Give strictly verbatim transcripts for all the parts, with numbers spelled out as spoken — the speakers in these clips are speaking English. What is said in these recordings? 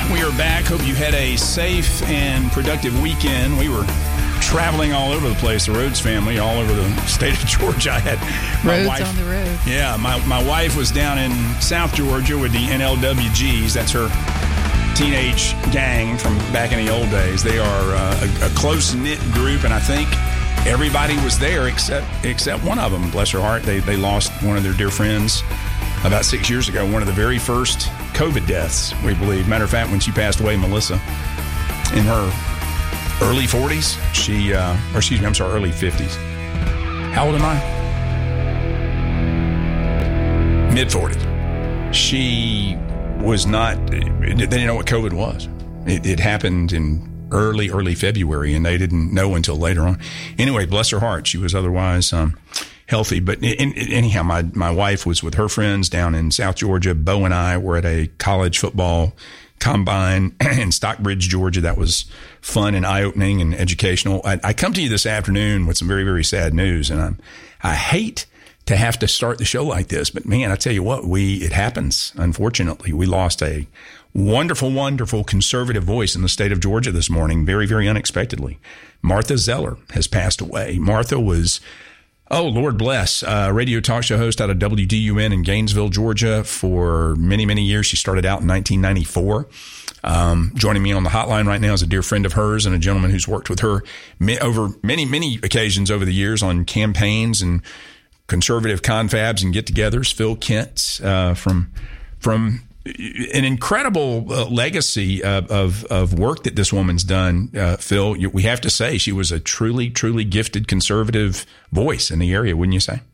We are back. Hope you had a safe and productive weekend. We were traveling all over the place, the Rhodes family, all over the state of Georgia. I had my Rhodes wife, on the road. Yeah, my, my wife was down in South Georgia with the N L W Gs. That's her teenage gang from back in the old days. They are uh, a, a close-knit group, and I think everybody was there except except one of them. Bless her heart. They, they lost one of their dear friends about six years ago, one of the very first COVID deaths, we believe. Matter of fact, when she passed away, Melissa, in her early forties, she, uh, or excuse me, I'm sorry, early fifties. How old am I? mid-forties. She was not, they didn't know what COVID was. It, it happened in early, early February, and they didn't know until later on. Anyway, bless her heart. She was otherwise um, healthy. But in, in, anyhow, my, my wife was with her friends down in South Georgia. Bo and I were at a college football combine in Stockbridge, Georgia. That was fun and eye-opening and educational. I, I come to you this afternoon with some very, very sad news, and I'm, I hate to have to start the show like this, but man, I tell you what, we, it happens. Unfortunately, we lost a wonderful, wonderful conservative voice in the state of Georgia this morning, very, very unexpectedly. Martha Zeller has passed away. Martha was, oh, Lord bless, a radio talk show host out of W D U N in Gainesville, Georgia for many, many years. She started out in nineteen ninety-four. Um, joining me on the hotline right now is a dear friend of hers and a gentleman who's worked with her over many, many occasions over the years on campaigns and conservative confabs and get-togethers. Phil Kent, uh, from from an incredible uh, legacy of, of of work that this woman's done. Uh, Phil, you, we have to say she was a truly, truly gifted conservative voice in the area, wouldn't you say?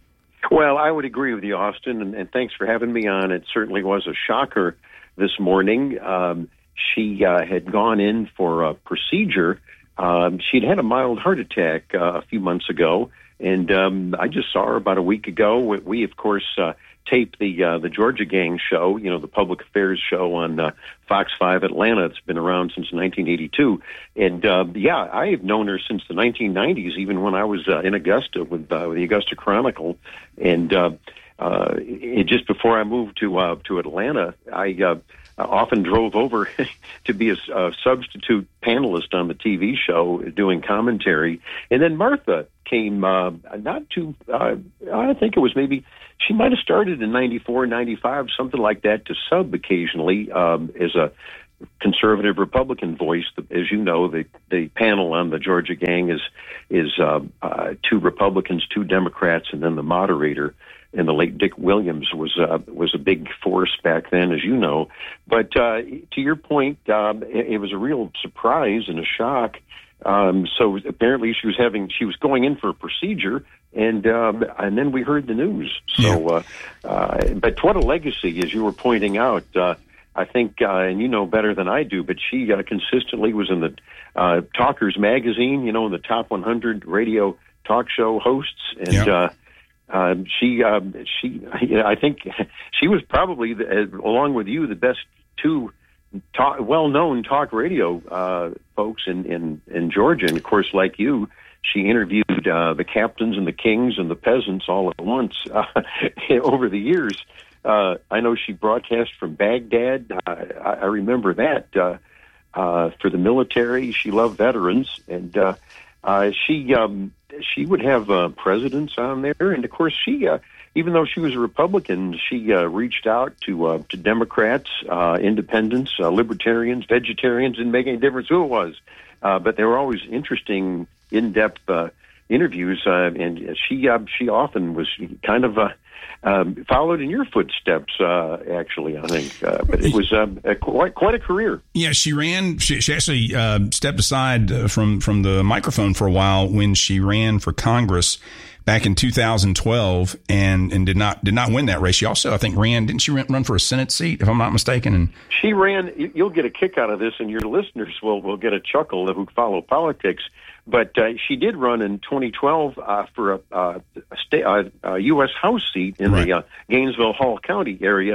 Well, I would agree with you, Austin, and, and thanks for having me on. It certainly was a shocker this morning. Um, she uh, had gone in for a procedure. Um, she'd had a mild heart attack uh, a few months ago. And um, I just saw her about a week ago. We, we of course, uh, taped the uh, the Georgia Gang show, you know, the public affairs show on uh, Fox five Atlanta. It's been around since nineteen eighty-two. And, uh, yeah, I've known her since the nineteen nineties, even when I was uh, in Augusta with, uh, with the Augusta Chronicle. And uh, uh, it, just before I moved to uh, to Atlanta, I uh, often drove over to be a, a substitute panelist on the T V show doing commentary. And then Martha came uh, not too, uh, I think it was maybe, she might have started in ninety-four, ninety-five, something like that, to sub occasionally um, as a conservative Republican voice. As you know, the, the panel on the Georgia Gang is, is uh, uh, two Republicans, two Democrats, and then the moderator. And the late Dick Williams was uh, was a big force back then, as you know. But uh, to your point, um, it, it was a real surprise and a shock. Um, so apparently, she was having she was going in for a procedure, and um, and then we heard the news. So, uh, uh, but what a legacy, as you were pointing out. Uh, I think, uh, and you know better than I do, but she uh, consistently was in the uh, Talkers magazine. You know, in the top one hundred radio talk show hosts, and. Yeah. Uh, Um, she, um, she, I think she was probably, the, along with you, the best two talk, well-known talk radio uh, folks in, in, in Georgia. And, of course, like you, she interviewed uh, the captains and the kings and the peasants all at once uh, over the years. Uh, I know she broadcast from Baghdad. Uh, I, I remember that uh, uh, for the military. She loved veterans, and uh, uh, she... Um, She would have uh, presidents on there, and of course, she, uh, even though she was a Republican, she uh, reached out to uh, to Democrats, uh, independents, uh, libertarians, vegetarians. Didn't make any difference who it was, uh, but they were always interesting, in-depth uh, interviews. Uh, and she uh, she often was kind of uh, um, followed in your footsteps. Uh, actually, I think, uh, but it was uh, a, quite quite a career. Yeah, she ran. She, she actually uh, stepped aside uh, from from the microphone for a while when she ran for Congress back in two thousand twelve, and and did not did not win that race. She also, I think, ran. Didn't she run for a Senate seat, if I'm not mistaken? And she ran. You'll get a kick out of this, and your listeners will will get a chuckle who follow politics. But uh, she did run in twenty twelve uh, for a, uh, a, sta- uh, a U S House seat in right. the uh, Gainesville Hall County area.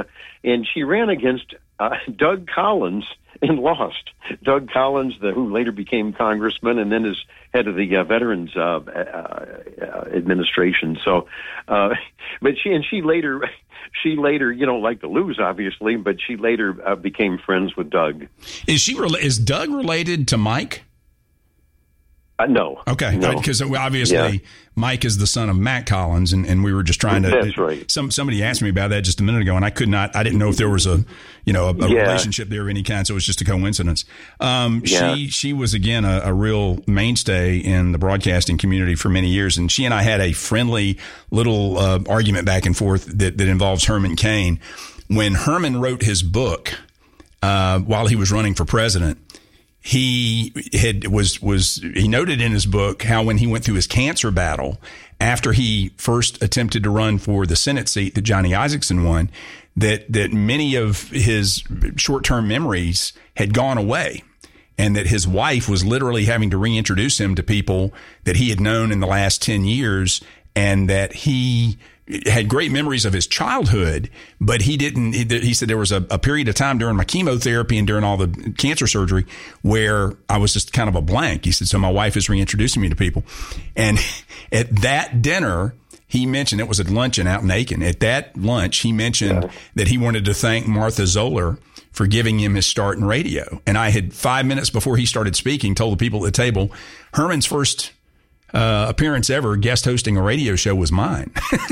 and she ran against uh, Doug Collins and lost. Doug Collins, the, who later became congressman and then is head of the uh, Veterans uh, uh, Administration. So, uh, but she and she later, she later, you don't like to lose, obviously, but she later uh, became friends with Doug. Is she? Is Doug related to Mike? Uh, no. Okay. No. Because obviously Yeah. Mike is the son of Matt Collins, and, and we were just trying to. That's right. Some somebody asked me about that just a minute ago, and I could not. I didn't know if there was a, you know, a, a Yeah. relationship there of any kind. So it was just a coincidence. Um, Yeah. She she was again a, a real mainstay in the broadcasting community for many years, and she and I had a friendly little uh, argument back and forth that that involves Herman Cain. When Herman wrote his book uh, while he was running for president. He had was was he noted in his book how when he went through his cancer battle after he first attempted to run for the Senate seat that Johnny Isakson won, that that many of his short-term memories had gone away, and that his wife was literally having to reintroduce him to people that he had known in the last ten years, and that he had great memories of his childhood, but he didn't, he, he said there was a, a period of time during my chemotherapy and during all the cancer surgery where I was just kind of a blank. He said, so my wife is reintroducing me to people. And at that dinner, he mentioned, it was at luncheon out in Aiken. At that lunch, he mentioned yeah. that he wanted to thank Martha Zoller for giving him his start in radio. And I had five minutes before he started speaking, told the people at the table, Herman's first Uh, appearance ever guest hosting a radio show was mine.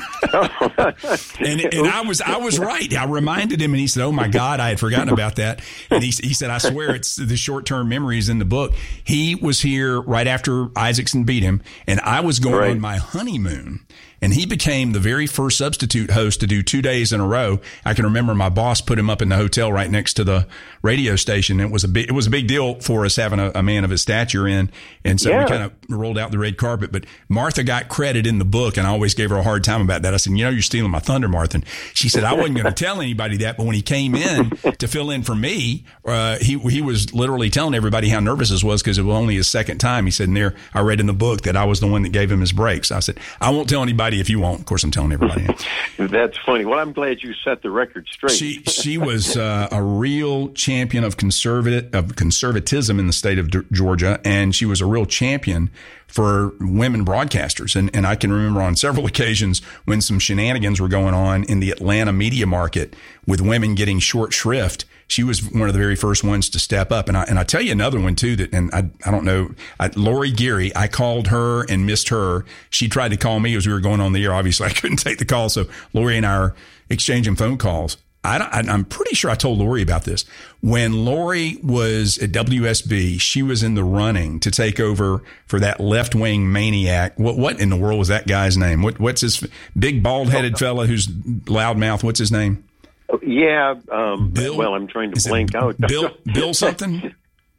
and, and I was, I was right. I reminded him and he said, oh my God, I had forgotten about that. And he, he said, I swear it's the short-term memories in the book. He was here right after Isakson beat him and I was going right. on my honeymoon. And he became the very first substitute host to do two days in a row. I can remember my boss put him up in the hotel right next to the radio station. It was a big, it was a big deal for us having a, a man of his stature in. And so yeah. we kind of rolled out the red carpet. But Martha got credit in the book, and I always gave her a hard time about that. I said, you know, you're stealing my thunder, Martha. And she said, I wasn't going to tell anybody that. But when he came in to fill in for me, uh, he he was literally telling everybody how nervous this was because it was only his second time. He said, and there, I read in the book that I was the one that gave him his breaks. I said, I won't tell anybody if you won't. Of course, I'm telling everybody. That's funny. Well, I'm glad you set the record straight. She she was uh, a real champion of conservative of conservatism in the state of D- Georgia, and she was a real champion for women broadcasters. And and I can remember on several occasions when some shenanigans were going on in the Atlanta media market with women getting short shrift. She was one of the very first ones to step up. And I, and I tell you another one too, that, and I, I don't know, I, Lori Geary, I called her and missed her. She tried to call me as we were going on the air. Obviously I couldn't take the call. So Lori and I are exchanging phone calls. I don't, I, I'm pretty sure I told Lori about this. When Lori was at W S B, she was in the running to take over for that left wing maniac. What, what in the world was that guy's name? What, what's his big bald headed fella who's loudmouth? What's his name? Yeah, um, Bill, well, I'm trying to blank out. Bill, Bill something?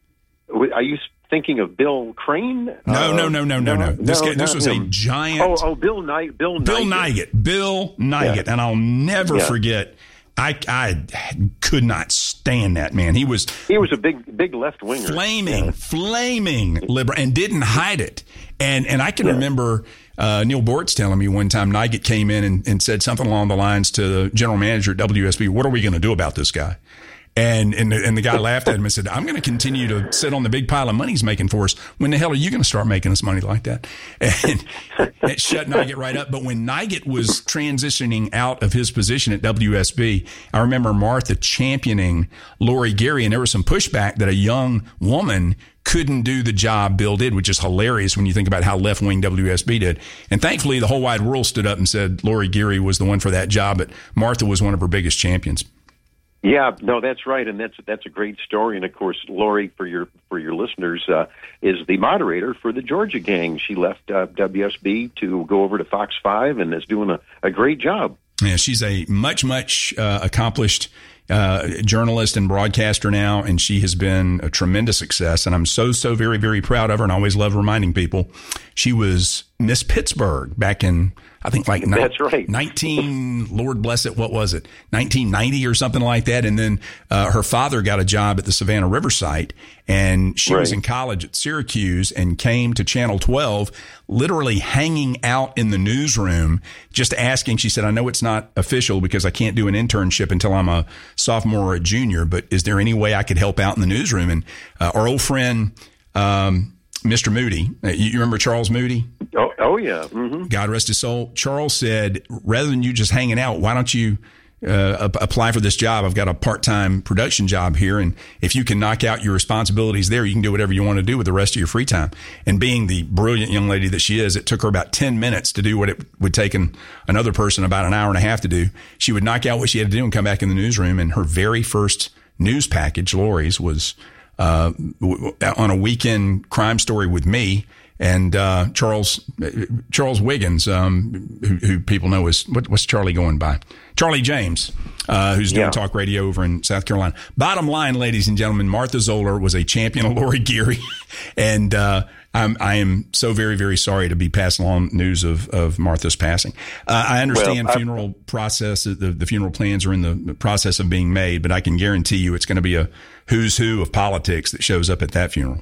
Are you thinking of Bill Crane? No, uh, no, no, no, no, no. This, no, guy, this was him. a giant. Oh, oh, Bill Night, Bill Nigut. Bill Nigut. Bill Nigut. Yeah. And I'll never yeah. forget. I, I could not stand that man. He was he was a big big left winger, flaming, yeah. flaming liberal, and didn't hide it. And and I can yeah. remember uh, Neil Bortz telling me one time Nigut came in and, and said something along the lines to the general manager at W S B, "What are we going to do about this guy?" And and the, and the guy laughed at him and said, "I'm going to continue to sit on the big pile of money he's making for us. When the hell are you going to start making us money like that?" And it shut Nigut right up. But when Nigut was transitioning out of his position at W S B, I remember Martha championing Lori Geary, and there was some pushback that a young woman couldn't do the job Bill did, which is hilarious when you think about how left-wing W S B did. And thankfully, the whole wide world stood up and said Lori Geary was the one for that job, but Martha was one of her biggest champions. Yeah, no, that's right, and that's that's a great story. And of course, Lori, for your for your listeners, uh, is the moderator for the Georgia Gang. She left uh, W S B to go over to Fox five and is doing a, a great job. Yeah, she's a much much uh, accomplished uh, journalist and broadcaster now, and she has been a tremendous success. And I'm so so very very proud of her, and I always love reminding people she was Miss Pittsburgh back in, I think, like ni- That's right. nineteen, Lord bless it, what was it, nineteen ninety or something like that. And then uh, her father got a job at the Savannah River site, and she right. was in college at Syracuse and came to Channel twelve, literally hanging out in the newsroom, just asking. She said, I know it's not official because I can't do an internship until I'm a sophomore or a junior, but is there any way I could help out in the newsroom? And uh, our old friend, um, Mister Moody, you remember Charles Moody? Oh, oh yeah. Mm-hmm. God rest his soul. Charles said, rather than you just hanging out, why don't you uh, apply for this job? I've got a part-time production job here, and if you can knock out your responsibilities there, you can do whatever you want to do with the rest of your free time. And being the brilliant young lady that she is, it took her about ten minutes to do what it would take an, another person about an hour and a half to do. She would knock out what she had to do and come back in the newsroom, and her very first news package, Lori's, was uh, on a weekend crime story with me and uh, Charles Charles Wiggins, um, who, who people know as what, what's Charlie going by? Charlie James, uh, who's doing yeah. talk radio over in South Carolina. Bottom line, ladies and gentlemen, Martha Zoller was a champion of Lori Geary, and uh, I'm, I am so very, very sorry to be passing along news of, of Martha's passing. Uh, I understand well, funeral process, the, the funeral plans are in the process of being made, but I can guarantee you it's going to be a who's who of politics that shows up at that funeral.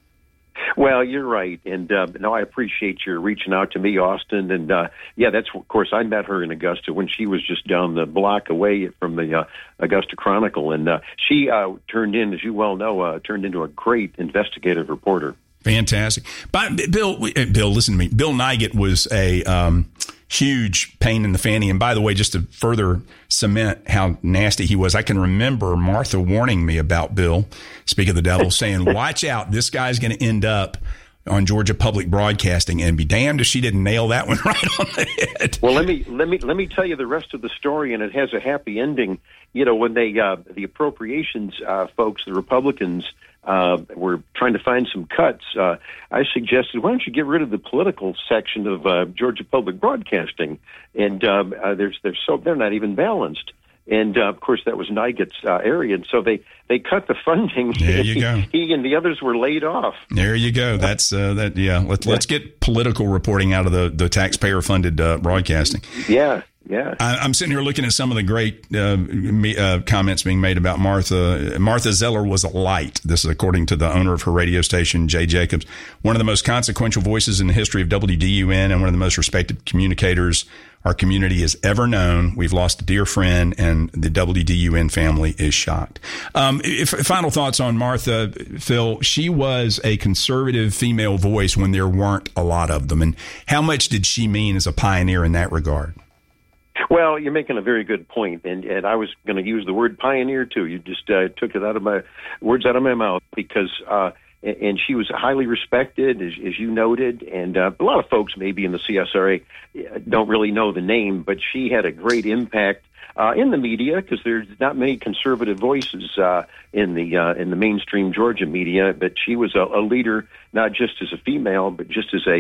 Well, you're right, and uh, no, I appreciate your reaching out to me, Austin. And uh, yeah, that's of course I met her in Augusta when she was just down the block away from the uh, Augusta Chronicle, and uh, she uh, turned in, as you well know, uh, turned into a great investigative reporter. Fantastic. But Bill, Bill, listen to me. Bill Nigut was a um, huge pain in the fanny. And by the way, just to further cement how nasty he was, I can remember Martha warning me about Bill, speak of the devil, saying, watch out, this guy's going to end up on Georgia Public Broadcasting, and be damned if she didn't nail that one right on the head. Well, let me let me let me tell you the rest of the story, and it has a happy ending. You know, when they uh, the appropriations uh, folks, the Republicans, uh, were trying to find some cuts, uh, I suggested, why don't you get rid of the political section of uh, Georgia Public Broadcasting? And um, uh, there's they're so they're not even balanced. And, uh, of course, that was Nigut's uh, area. And so they, they cut the funding. There you go. He and the others were laid off. There you go. That's uh, that. Yeah. Let's, let's get political reporting out of the, the taxpayer funded uh, broadcasting. Yeah. Yeah. I, I'm sitting here looking at some of the great uh, me, uh, comments being made about Martha. Martha Zoller was a light. This is according to the owner of her radio station, Jay Jacobs. One of the most consequential voices in the history of W D U N and one of the most respected communicators our community has ever known. We've lost a dear friend, and the W D U N family is shocked. Um, if, final thoughts on Martha, Phil. She was a conservative female voice when there weren't a lot of them. And how much did she mean as a pioneer in that regard? Well, you're making a very good point, and, and I was going to use the word pioneer, too. You just uh, took it out of my words out of my mouth, because uh, and she was highly respected, as, as you noted, and uh, a lot of folks maybe in the C S R A don't really know the name, but she had a great impact uh, in the media, because there's not many conservative voices uh, in the uh, in the mainstream Georgia media. But she was a, a leader, not just as a female, but just as a